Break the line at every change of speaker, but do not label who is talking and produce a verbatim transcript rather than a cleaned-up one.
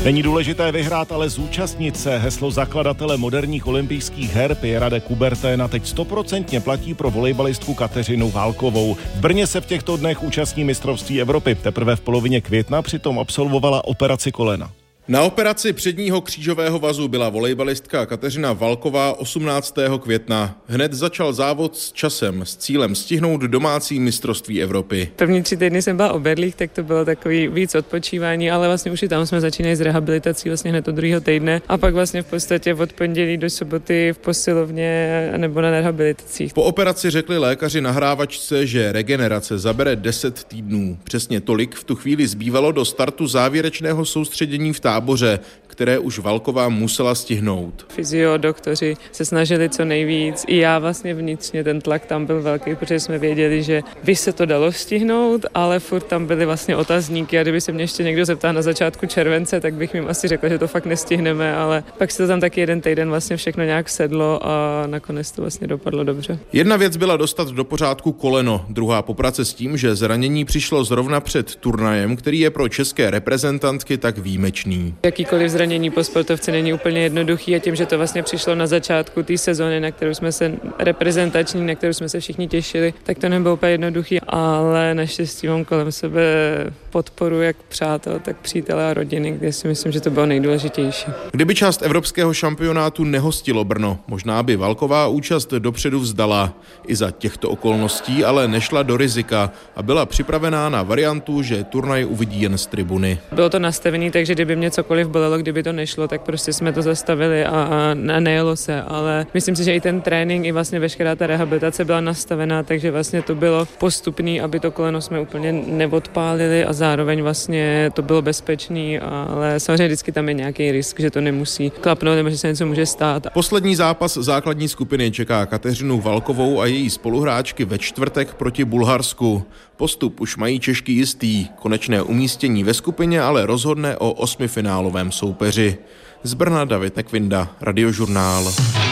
Není důležité vyhrát, ale zúčastnit se. Heslo zakladatele moderních olympijských her Pierra de Coubertina teď stoprocentně platí pro volejbalistku Kateřinu Válkovou. V Brně se v těchto dnech účastní mistrovství Evropy. Teprve v polovině května přitom absolvovala operaci kolena.
Na operaci předního křížového vazu byla volejbalistka Kateřina Válková osmnáctého května. Hned začal závod s časem s cílem stihnout domácí mistrovství Evropy.
První tři týdny jsem byla o berlích, tak to bylo takový víc odpočívání, ale vlastně už i tam jsme začínali s rehabilitací vlastně hned od druhého týdne a pak vlastně v podstatě od pondělí do soboty v posilovně nebo na rehabilitacích.
Po operaci řekli lékaři nahrávačce, že regenerace zabere deset týdnů. Přesně tolik v tu chvíli zbývalo do startu závěrečného soustředění v táboře, které už Válková musela stihnout.
Fyzio, doktoři se snažili co nejvíc. I já vlastně vnitřně ten tlak tam byl velký, protože jsme věděli, že by se to dalo stihnout, ale furt tam byly vlastně otazníky a kdyby se mě ještě někdo zeptal na začátku července, tak bych jim asi řekla, že to fakt nestihneme, ale pak se to tam taky jeden týden vlastně všechno nějak sedlo a nakonec to vlastně dopadlo dobře.
Jedna věc byla dostat do pořádku koleno, druhá poprace s tím, že zranění přišlo zrovna před turnajem, který je pro české reprezentantky tak výjimečný.
Jakýkoliv zranění po sportovci není úplně jednoduchý a tím, že to vlastně přišlo na začátku té sezóny, na kterou jsme se reprezentační, na kterou jsme se všichni těšili, tak to nebylo úplně jednoduchý, ale naštěstí mám kolem sebe podporu jak přátel, tak přítele a rodiny, kde si myslím, že to bylo nejdůležitější.
Kdyby část evropského šampionátu nehostilo Brno, možná by Válková účast dopředu vzdala. I za těchto okolností ale nešla do rizika a byla připravená na variantu, že turnaj uvidí jen z tribuny.
Bylo to nastavené, takže kdyby mě cokoliv bolelo, kdyby to nešlo, tak prostě jsme to zastavili a, a nejelo se, ale myslím si, že i ten trénink, i vlastně veškerá ta rehabilitace byla nastavená, takže vlastně to bylo postupný, aby to koleno jsme úplně neodpálili a zároveň vlastně to bylo bezpečný, ale samozřejmě vždycky tam je nějaký risk, že to nemusí klapnout nebo že se něco může stát.
Poslední zápas základní skupiny čeká Kateřinu Válkovou a její spoluhráčky ve čtvrtek proti Bulharsku. Postup už mají Češky jistý, konečné umístění ve skupině ale rozhodne o osmifinálovém soupeři. Z Brna David Nekvinda, Radiožurnál.